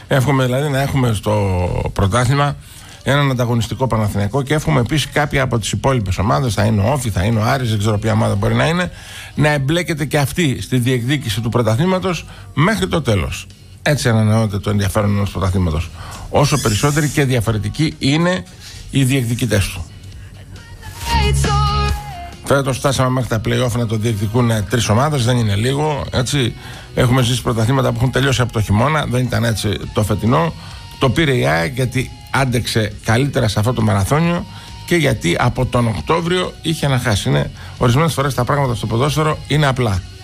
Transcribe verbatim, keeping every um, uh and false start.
Εύχομαι δηλαδή να έχουμε στο πρωτάθλημα έναν ανταγωνιστικό Παναθηναϊκό και εύχομαι επίσης κάποια από τις υπόλοιπες ομάδες, θα είναι ο Όφη, θα είναι ο Άρης, δεν ξέρω ποια ομάδα μπορεί να είναι, να εμπλέκεται και αυτή στη διεκδίκηση του πρωταθλήματος μέχρι το τέλος. Έτσι ανανεώνεται το ενδιαφέρον ενός πρωταθλήματος. Όσο περισσότεροι και διαφορετικοί είναι οι διεκδικητές του. Φέτος φτάσαμε μέχρι τα play-off να το διεκδικούν τρεις ομάδες, δεν είναι λίγο. Έτσι. Έχουμε ζήσει πρωταθλήματα που έχουν τελειώσει από το χειμώνα, δεν ήταν έτσι το φετινό. Το πήρε η ΑΕΚ γιατί άντεξε καλύτερα σε αυτό το μαραθώνιο και γιατί από τον Οκτώβριο είχε να χάσει. Είναι, ορισμένες φορές τα πράγματα στο ποδόσφαιρο είναι απλά.